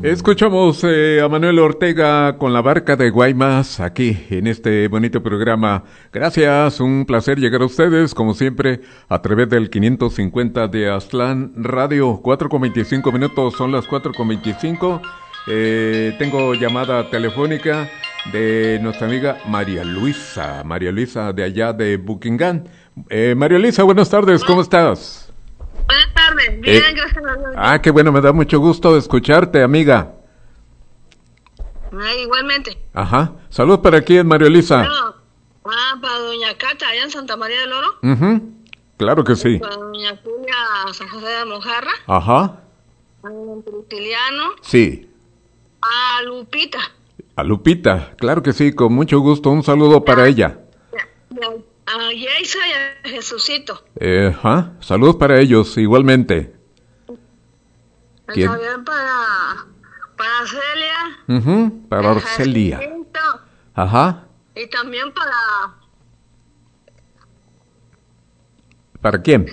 Escuchamos a Manuel Ortega con La Barca de Guaymas aquí en este bonito programa. Gracias, un placer llegar a ustedes, como siempre, a través del 550 de Aztlán Radio. 4:25 minutos, son las 4:25. Tengo llamada telefónica de nuestra amiga María Luisa de allá de Buckingham. María Luisa, buenas tardes, ¿cómo estás? Buenas tardes, bien, gracias a Dios. Qué bueno, me da mucho gusto escucharte, amiga. Igualmente. Ajá, saludos para quién, María Luisa. Bueno, para doña Cata, allá en Santa María del Oro. Claro que sí. Para doña Julia, San José de Mojarra. Ajá. A don Prisciliano. Sí. A Lupita. A Lupita, claro que sí, con mucho gusto, un saludo para ella. A Yeisa y a Jesucito. Saludos para ellos, igualmente. ¿Quién? También para Celia. Para Arcelia. Ajá. Y también ¿Para quién?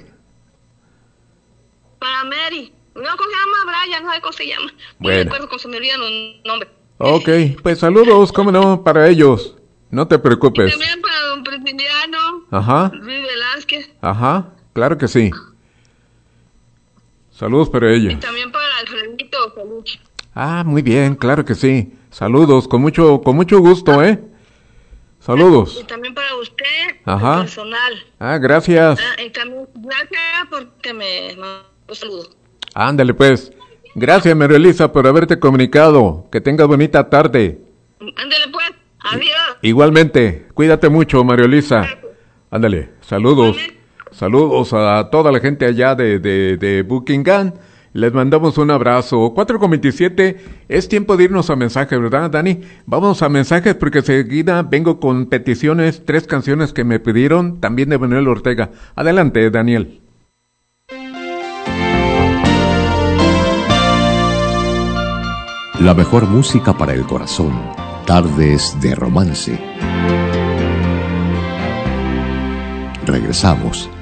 Para Mary. No, ¿cómo se llama? Brian, no sé cómo se llama. Bueno. No recuerdo cómo se me olvidan los nombres. Ok, pues saludos, cómo no, para ellos. No te preocupes. Y también para don Prisciliano. Ajá. Luis Velázquez. Ajá, claro que sí. Saludos para ellos. Y también para Alfredito Peluche. Muy bien, claro que sí. Saludos, con mucho gusto, Saludos. Y también para usted, ajá, el personal. Gracias. Y también gracias porque me mandó un saludo. Ándale pues. Gracias, María Elisa, por haberte comunicado. Que tengas bonita tarde. Ándale pues. Adiós. Igualmente. Cuídate mucho, María Elisa. Ándale. Saludos. Saludos a toda la gente allá de Buckingham. Les mandamos un abrazo. 4:27, es tiempo de irnos a mensajes, ¿verdad, Dani? Vamos a mensajes porque seguida vengo con peticiones, 3 canciones que me pidieron, también de Manuel Ortega. Adelante, Daniel. La mejor música para el corazón, tardes de romance. Regresamos.